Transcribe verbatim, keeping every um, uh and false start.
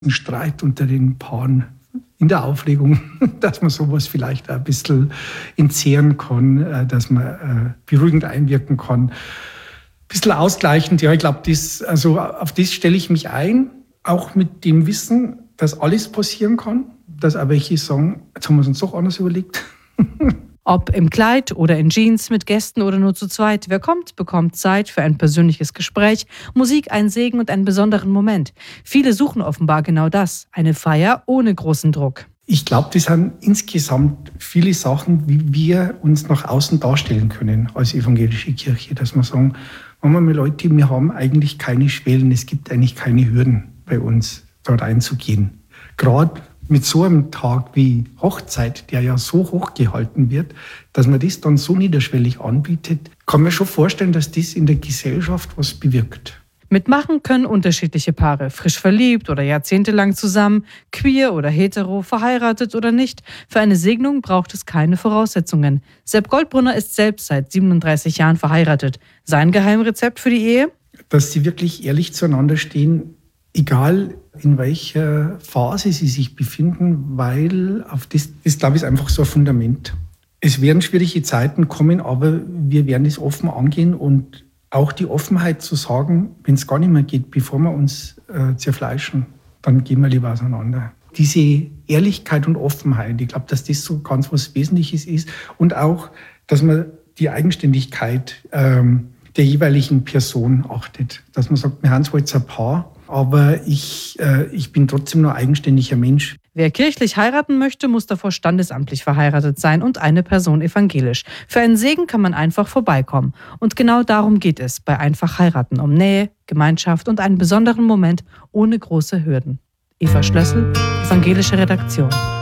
ein Streit unter den Paaren in der Aufregung, dass man sowas vielleicht ein bisschen entzehren kann, dass man beruhigend einwirken kann. Ein bisschen ausgleichend, ja, ich glaube, das, also auf das stelle ich mich ein, auch mit dem Wissen, dass alles passieren kann, dass auch welche sagen, jetzt haben wir es uns doch anders überlegt. Ob im Kleid oder in Jeans, mit Gästen oder nur zu zweit, wer kommt, bekommt Zeit für ein persönliches Gespräch, Musik, ein Segen und einen besonderen Moment. Viele suchen offenbar genau das, eine Feier ohne großen Druck. Ich glaube, das sind insgesamt viele Sachen, wie wir uns nach außen darstellen können als evangelische Kirche, dass wir sagen, manchmal Leute, wir haben eigentlich keine Schwellen, es gibt eigentlich keine Hürden bei uns, da reinzugehen. Gerade mit so einem Tag wie Hochzeit, der ja so hoch gehalten wird, dass man das dann so niederschwellig anbietet, kann man schon vorstellen, dass das in der Gesellschaft was bewirkt. Mitmachen können unterschiedliche Paare, frisch verliebt oder jahrzehntelang zusammen, queer oder hetero, verheiratet oder nicht. Für eine Segnung braucht es keine Voraussetzungen. Sepp Goldbrunner ist selbst seit siebenunddreißig Jahren verheiratet. Sein Geheimrezept für die Ehe? Dass sie wirklich ehrlich zueinander stehen, egal in welcher Phase sie sich befinden, weil auf das, das glaube ich, ist einfach so ein Fundament. Es werden schwierige Zeiten kommen, aber wir werden es offen angehen und auch die Offenheit zu sagen, wenn es gar nicht mehr geht, bevor wir uns äh, zerfleischen, dann gehen wir lieber auseinander. Diese Ehrlichkeit und Offenheit, ich glaube, dass das so ganz was Wesentliches ist und auch, dass man die Eigenständigkeit ähm, der jeweiligen Person achtet. Dass man sagt, wir haben zwar jetzt ein Paar, aber ich, äh, ich bin trotzdem noch ein eigenständiger Mensch. Wer kirchlich heiraten möchte, muss davor standesamtlich verheiratet sein und eine Person evangelisch. Für einen Segen kann man einfach vorbeikommen. Und genau darum geht es bei Einfach heiraten, um Nähe, Gemeinschaft und einen besonderen Moment ohne große Hürden. Eva Schlössel, evangelische Redaktion.